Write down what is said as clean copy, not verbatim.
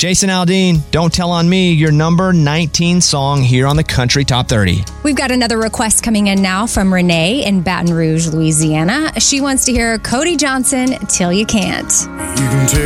Jason Aldean, Don't Tell on Me, your number 19 song here on the Country Top 30. We've got another request coming in now from Renee in Baton Rouge, Louisiana. She wants to hear Cody Johnson, Till You Can't. You can